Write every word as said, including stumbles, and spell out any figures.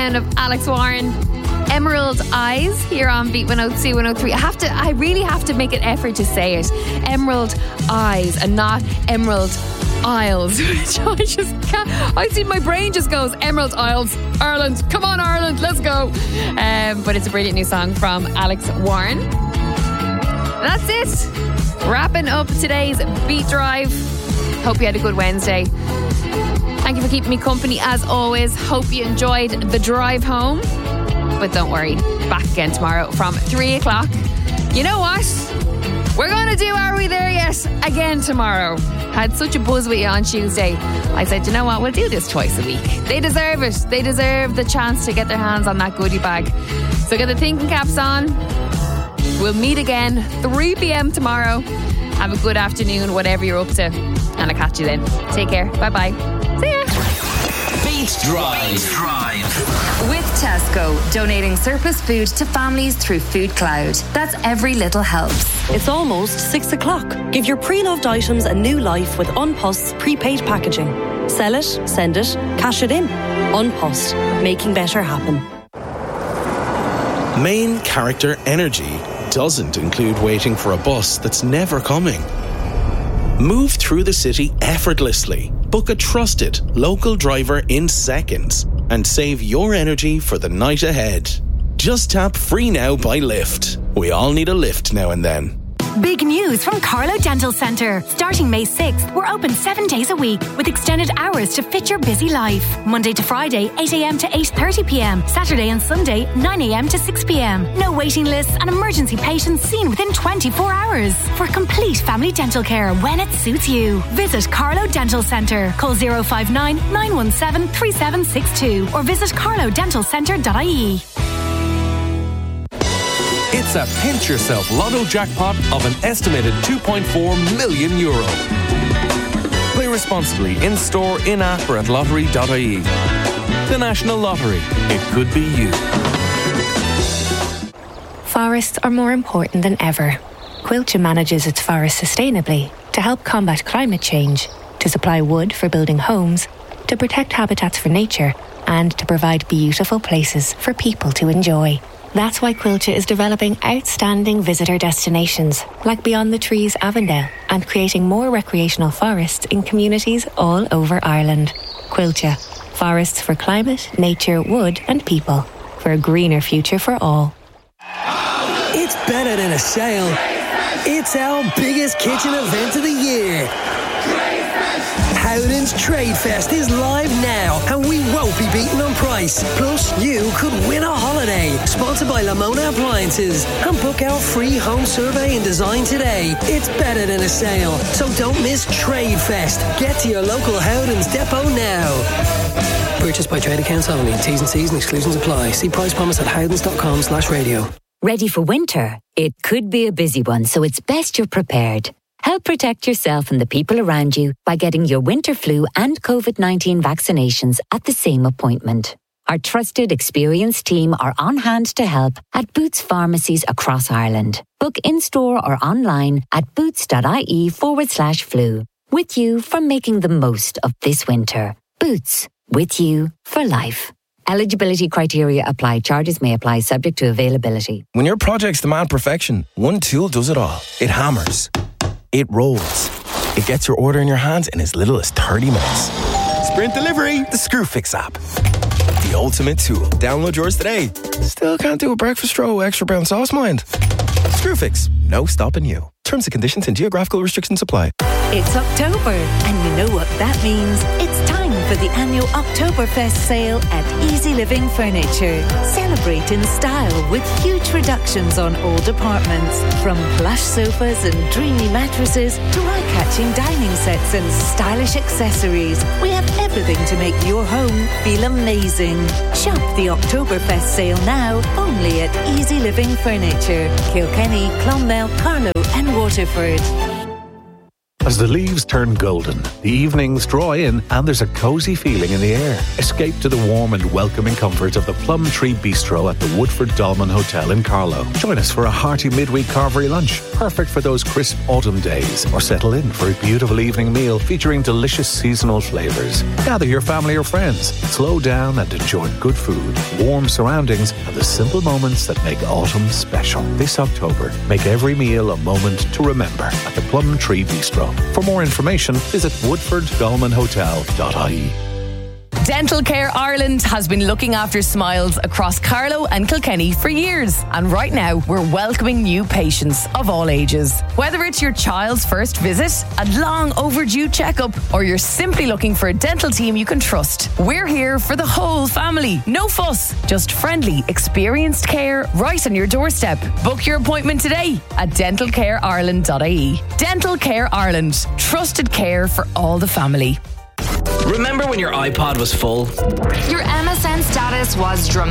sound of Alex Warren. Emerald Eyes here on Beat one oh two, one oh three. I have to, I really have to make an effort to say it. Emerald Eyes and not Emerald Isles. Which I just can't. I see my brain just goes Emerald Isles, Ireland. Come on, Ireland, let's go. Um, but it's a brilliant new song from Alex Warren. That's it. Wrapping up today's Beat Drive. Hope you had a good Wednesday. Thank you for keeping me company as always. Hope you enjoyed the drive home. But don't worry, back again tomorrow from three o'clock. You know what? We're going to do Are We There Yet again tomorrow. Had such a buzz with you on Tuesday. I said, you know what? We'll do this twice a week. They deserve it. They deserve the chance to get their hands on that goodie bag. So get the thinking caps on. We'll meet again three p.m. tomorrow. Have a good afternoon, whatever you're up to. And I'll catch you then. Take care. Bye-bye. See ya. Beat Drive. Drive. With Tesco, donating surplus food to families through Food Cloud. That's every little helps. It's almost six o'clock. Give your pre-loved items a new life with Unpost's prepaid packaging. Sell it, send it, cash it in. Unpost, making better happen. Main Character Energy doesn't include waiting for a bus that's never coming. Move through the city effortlessly. Book a trusted local driver in seconds and save your energy for the night ahead. Just tap Free Now by Lyft. We all need a lift now and then. Big news from Carlo Dental Centre. Starting May sixth, we're open seven days a week with extended hours to fit your busy life. Monday to Friday, eight a.m. to eight thirty p.m. Saturday and Sunday, nine a.m. to six p.m. No waiting lists and emergency patients seen within twenty-four hours. For complete family dental care when it suits you. Visit Carlo Dental Centre. Call zero five nine, nine one seven, three seven six two or visit carlo dental centre dot I E. It's a pinch yourself lotto jackpot of an estimated two point four million euro. Play responsibly in store, in app or at lottery dot I E. The National Lottery. It could be you. Forests are more important than ever. Quilcha manages its forests sustainably to help combat climate change, to supply wood for building homes, to protect habitats for nature, and to provide beautiful places for people to enjoy. That's why Quilcha is developing outstanding visitor destinations like Beyond the Trees Avondale and creating more recreational forests in communities all over Ireland. Quilcha, forests for climate, nature, wood and people, for a greener future for all. It's better than a sale. It's our biggest kitchen event of the year. Howden's Trade Fest is live now and we won't be beaten on price. Plus, you could win a holiday. Sponsored by Lamona Appliances. And book our free home survey and design today. It's better than a sale. So don't miss Trade Fest. Get to your local Howden's depot now. Purchased by trade accounts only. T's and C's and exclusions apply. See price promise at howdens.com slash radio. Ready for winter? It could be a busy one, so it's best you're prepared. Help protect yourself and the people around you by getting your winter flu and covid nineteen vaccinations at the same appointment. Our trusted, experienced team are on hand to help at Boots pharmacies across Ireland. Book in-store or online at boots.ie forward slash flu. With you for making the most of this winter. Boots, with you for life. Eligibility criteria apply. Charges may apply subject to availability. When your projects demand perfection, one tool does it all. It hammers. It rolls. It gets your order in your hands in as little as thirty minutes. Sprint Delivery, the Screwfix app. The ultimate tool. Download yours today. Still can't do a breakfast roll, extra brown sauce, mind? Screwfix, no stopping you. Terms and conditions and geographical restrictions apply. It's October, and you know what that means. It's time for the annual Oktoberfest sale at Easy Living Furniture. Celebrate in style with huge reductions on all departments. From plush sofas and dreamy mattresses to eye-catching dining sets and stylish accessories. We have everything to make your home feel amazing. Shop the Oktoberfest sale now, only at Easy Living Furniture. Kilkenny, Clonmel, Carlow and Waterford. As the leaves turn golden, the evenings draw in and there's a cosy feeling in the air. Escape to the warm and welcoming comfort of the Plum Tree Bistro at the Woodford Dolman Hotel in Carlow. Join us for a hearty midweek carvery lunch, perfect for those crisp autumn days, or settle in for a beautiful evening meal featuring delicious seasonal flavours. Gather your family or friends, slow down and enjoy good food, warm surroundings and the simple moments that make autumn special. This October, make every meal a moment to remember at the Plum Tree Bistro. For more information, visit woodford dolman hotel dot I E. Dental Care Ireland has been looking after smiles across Carlow and Kilkenny for years. And right now, we're welcoming new patients of all ages. Whether it's your child's first visit, a long overdue checkup, or you're simply looking for a dental team you can trust, we're here for the whole family. No fuss, just friendly, experienced care right on your doorstep. Book your appointment today at dental care ireland dot I E. Dental Care Ireland, trusted care for all the family. Remember when your iPod was full? Your M S N status was dramatic.